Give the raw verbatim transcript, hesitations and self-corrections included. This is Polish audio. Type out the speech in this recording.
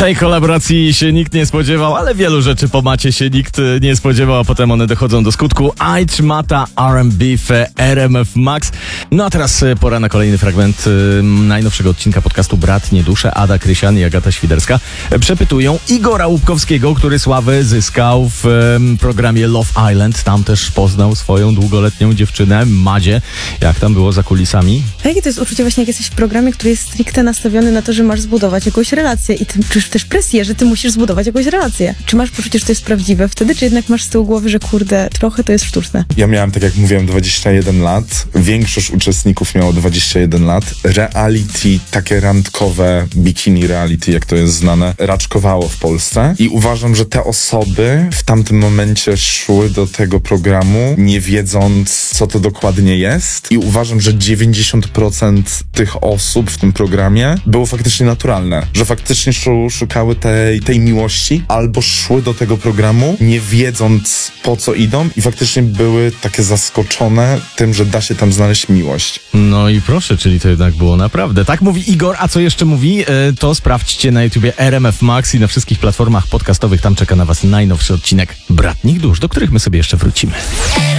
Tej kolaboracji się nikt nie spodziewał, ale wielu rzeczy po Macie się nikt nie spodziewał, a potem one dochodzą do skutku. Aitch Mata, R and B w R M F Max. No a teraz pora na kolejny fragment y, najnowszego odcinka podcastu Bratnie Dusze. Ada Krysian i Agata Świderska przepytują Igora Łupkowskiego, który sławę zyskał w y, programie Love Island. Tam też poznał swoją długoletnią dziewczynę, Madzie. Jak tam było za kulisami? A jakie to jest uczucie właśnie, jak jesteś w programie, który jest stricte nastawiony na to, że masz zbudować jakąś relację i ty czujesz też presję, że ty musisz zbudować jakąś relację. Czy masz poczucie, że to jest prawdziwe wtedy, czy jednak masz z tyłu głowy, że kurde, trochę to jest sztuczne? Ja miałem, tak jak mówiłem, dwadzieścia jeden lat. Większość uczestników miało dwadzieścia jeden lat. Reality, takie randkowe, bikini reality, jak to jest znane, raczkowało w Polsce. I uważam, że te osoby w tamtym momencie szły do tego programu, nie wiedząc, co to dokładnie jest. I uważam, że dziewięćdziesiąt procent tych osób w tym programie było faktycznie naturalne. Że faktycznie szukały tej, tej miłości, albo szły do tego programu, nie wiedząc, po co idą, i faktycznie były takie zaskoczone tym, że da się tam znaleźć miłość. No i proszę, czyli to jednak było naprawdę. Tak mówi Igor, a co jeszcze mówi? E, to sprawdźcie na YouTubie R M F Max i na wszystkich platformach podcastowych. Tam czeka na was najnowszy odcinek Bratnich Dusz, do których my sobie jeszcze wrócimy.